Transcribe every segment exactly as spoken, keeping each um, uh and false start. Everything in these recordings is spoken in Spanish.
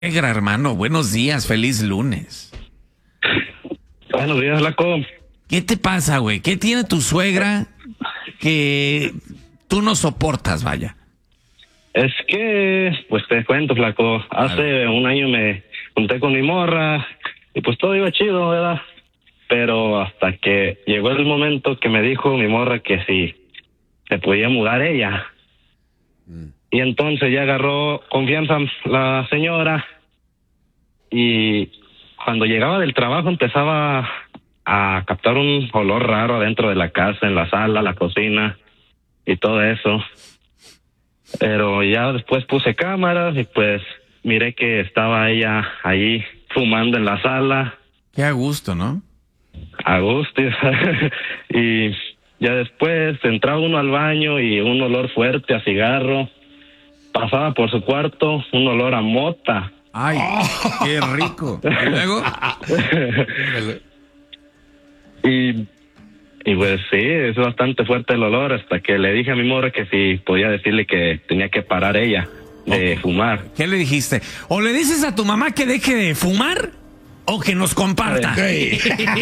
Negra, hermano, buenos días, feliz lunes. Buenos días, Flaco. ¿Qué te pasa, güey? ¿Qué tiene tu suegra que tú no soportas, vaya? Es que, pues te cuento, Flaco. Hace un año me junté con mi morra y pues todo iba chido, ¿verdad? Pero hasta que llegó el momento que me dijo mi morra que si se podía mudar ella. Mm. Y entonces ya agarró confianza la señora y cuando llegaba del trabajo empezaba a captar un olor raro adentro de la casa, en la sala, la cocina y todo eso. Pero ya después puse cámaras y pues miré que estaba ella ahí fumando en la sala. Qué a gusto, ¿no? A gusto. Y ya después entraba uno al baño y un olor fuerte a cigarro. Pasaba por su cuarto un olor a mota. ¡Ay, oh, qué rico! ¿Y luego? y, y pues sí, es bastante fuerte el olor hasta que le dije a mi morra que si podía decirle que tenía que parar ella de okay. fumar. ¿Qué le dijiste? ¿O le dices a tu mamá que deje de fumar o que nos comparta? Sí.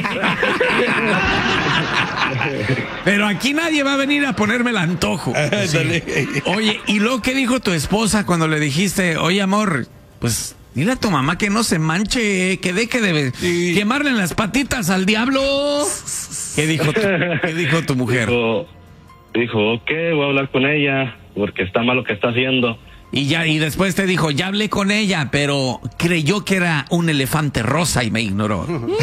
Pero aquí nadie va a venir a ponerme el antojo. Sí. Oye, ¿y luego qué dijo tu esposa cuando le dijiste, oye, amor, pues dile a tu mamá que no se manche, que deje de sí. quemarle las patitas al diablo? ¿Qué dijo tu, qué dijo tu mujer? Dijo, dijo, ok, voy a hablar con ella porque está mal lo que está haciendo. Y ya, y después te dijo, ya hablé con ella, pero creyó que era un elefante rosa y me ignoró.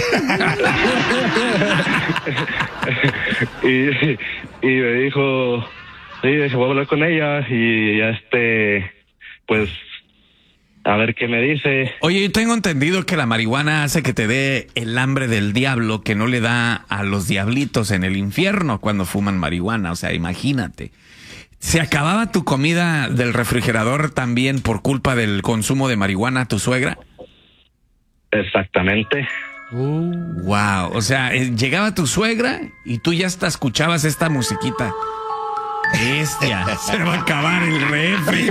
y, y me dijo, sí, voy a hablar con ella y ya este, pues, a ver qué me dice. Oye, yo tengo entendido que la marihuana hace que te dé el hambre del diablo que no le da a los diablitos en el infierno cuando fuman marihuana, o sea, imagínate. ¿Se acababa tu comida del refrigerador también por culpa del consumo de marihuana tu suegra? Exactamente. Uh, wow, o sea, eh, llegaba tu suegra y tú ya hasta escuchabas esta musiquita. Bestia, se va a acabar el refri.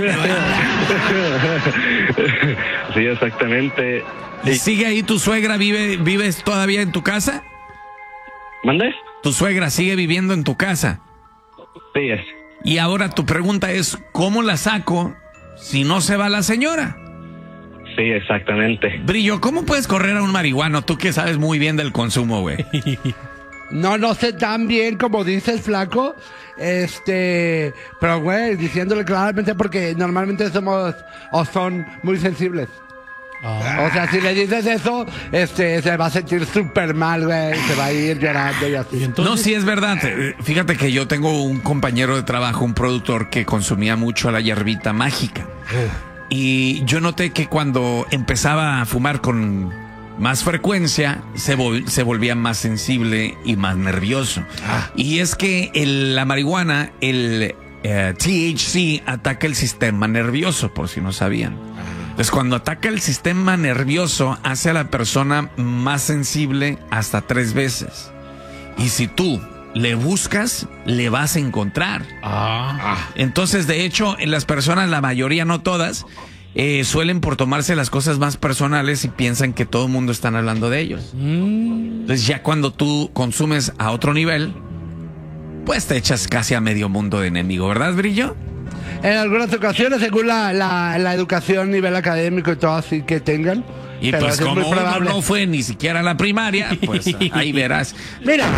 Sí, exactamente. ¿Y sigue ahí tu suegra? ¿Vive, ¿Vives todavía en tu casa? ¿Mande? ¿Tu suegra sigue viviendo en tu casa? Sí, es. Y ahora tu pregunta es, ¿cómo la saco si no se va la señora? Sí, exactamente. Brillo, ¿cómo puedes correr a un marihuano? Tú que sabes muy bien del consumo, güey. No, no sé tan bien como dice el flaco, este, pero güey, diciéndole claramente porque normalmente somos o son muy sensibles. Oh. O sea, si le dices eso, este, se va a sentir súper mal, güey, se va a ir llorando y así. Entonces... No, sí es verdad. Fíjate que yo tengo un compañero de trabajo, un productor que consumía mucho la hierbita mágica. Y yo noté que cuando empezaba a fumar con más frecuencia, se, vol se volvía más sensible y más nervioso. Ah. Y es que el, la marihuana, el eh, T H C, ataca el sistema nervioso, por si no sabían. Entonces, cuando ataca el sistema nervioso, hace a la persona más sensible hasta tres veces. Y si tú le buscas, le vas a encontrar. Ah. Entonces, de hecho, en las personas, la mayoría, no todas, eh, suelen por tomarse las cosas más personales y piensan que todo el mundo está hablando de ellos. Mm. Entonces, ya cuando tú consumes a otro nivel, pues te echas casi a medio mundo de enemigo, ¿verdad, Brillo? En algunas ocasiones, según la, la, la educación, nivel académico y todo así que tengan. Y pero pues como uno no fue ni siquiera a la primaria, pues ahí verás. Mira,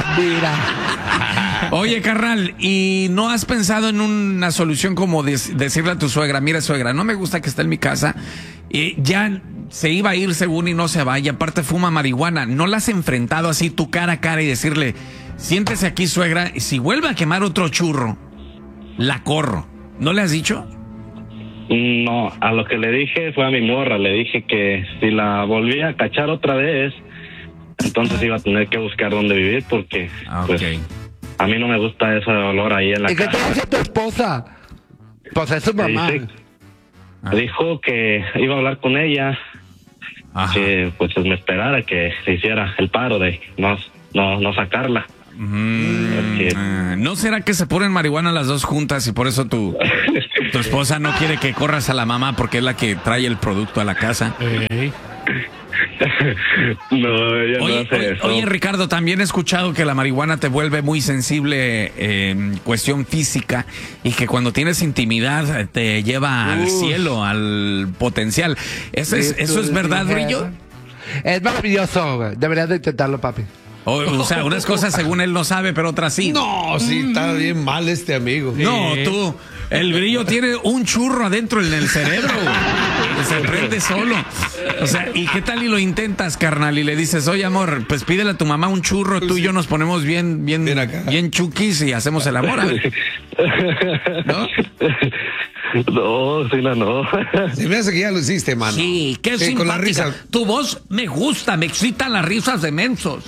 mira. Oye, carnal, ¿y no has pensado en una solución como de, decirle a tu suegra, mira, suegra, no me gusta que esté en mi casa, eh, ya se iba a ir según y no se va, y aparte fuma marihuana? ¿No la has enfrentado así tu cara a cara y decirle, siéntese aquí, suegra, y si vuelve a quemar otro churro, la corro? ¿No le has dicho? No, a lo que le dije fue a mi morra. Le dije que si la volvía a cachar otra vez, entonces iba a tener que buscar dónde vivir porque okay. pues, a mí no me gusta ese olor ahí en la casa. ¿Y qué te dice tu esposa? Pues es su mamá. Dice, ah. Dijo que iba a hablar con ella, ajá, que pues me esperara que se hiciera el paro de no, no, no sacarla. Mm, ¿No será que se ponen marihuana las dos juntas y por eso tú Tu esposa no quiere que corras a la mamá porque es la que trae el producto a la casa. Ey. No, ella Oye, no hace oye, eso. oye, Ricardo, también he escuchado que la marihuana te vuelve muy sensible en cuestión física y que cuando tienes intimidad te lleva al Uf. cielo, al potencial. ¿Eso es, eso es verdad, Brillo? Es maravilloso, güey. Deberías de intentarlo, papi. O, o sea, unas cosas según él no sabe, pero otras sí. No, sí, está bien mal este amigo. No, Sí. tú. El Brillo tiene un churro adentro en el cerebro, güey, que se prende solo. O sea, ¿y qué tal y lo intentas, carnal? Y le dices, oye, amor, pues pídele a tu mamá un churro, tú y yo nos ponemos bien, bien, Ven acá. bien chuquis y hacemos el amor. ¿No? No, sí, no, no. Se me hace que ya lo hiciste, mano. Sí, qué Sí, con la simpática. risa. Tu voz me gusta, me excitan las risas de mensos.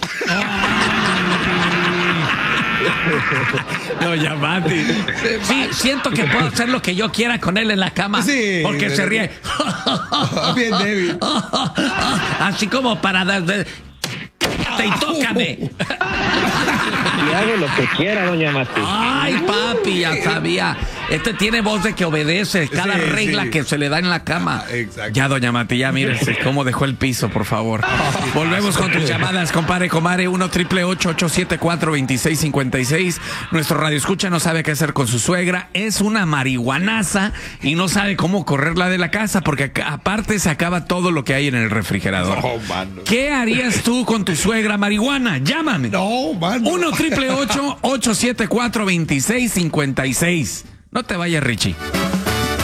No, ya, Mati. Sí, siento que puedo hacer lo que yo quiera con él en la cama. Sí, porque de- se ríe. Bien débil. Así como para dar... de- y tócame. Y hago lo que quiera, doña Mati. Ay, papi, ya sabía. Este tiene voz de que obedece cada Sí, regla sí. que se le da en la cama. Exacto. Ya, doña Mati, ya mire cómo dejó el piso, por favor. Volvemos con tus llamadas, compadre, comare, uno triple ocho ocho siete cuatro dos seis cinco seis. Nuestro radio escucha no sabe qué hacer con su suegra. Es una marihuanaza y no sabe cómo correrla de la casa porque acá- aparte se acaba todo lo que hay en el refrigerador. No, mano. ¿Qué harías tú con tu suegra marihuana? Llámame. No, mano. uno triple ocho ocho siete cuatro dos seis cinco seis. No te vayas, Richie.